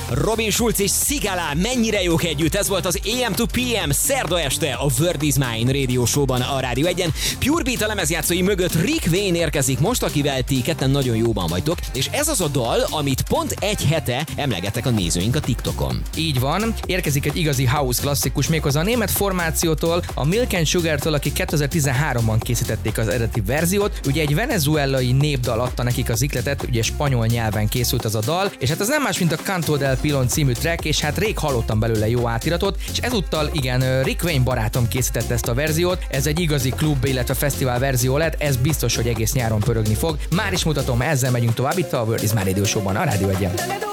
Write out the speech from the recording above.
Robin Schulz és Sigala mennyire jók együtt, ez volt az AM to PM szerda este a Word is Mine Radio Show-ban a Rádió 1-en. Pure Beat a lemezjátszói mögött Rick Wayne érkezik most, akivel ti ketten nagyon jóban vagytok, és ez az a dal, amit pont egy hete emlegettek a nézőink a TikTokon. Így van, érkezik egy igazi house klasszikus, méghozzá a német formációtól, a Milk and Sugar-tól, akik 2013-ban készítették az eredeti verziót. Ugye egy venezuelai népdal adta nekik az ikletet, ugye spanyol nyelven készült az a dal, és hát az nem más, mint a Canto del Pilon című track, és hát rég hallottam belőle jó átiratot, és ezúttal igen, Rick Wayne barátom készítette ezt a verziót, ez egy igazi klub, illetve fesztivál verzió lett, ez biztos, hogy egész nyáron pörögni fog. Már is mutatom, ezzel megyünk tovább itt a Word is Mine Radio Show-ban a Rádió 1-en.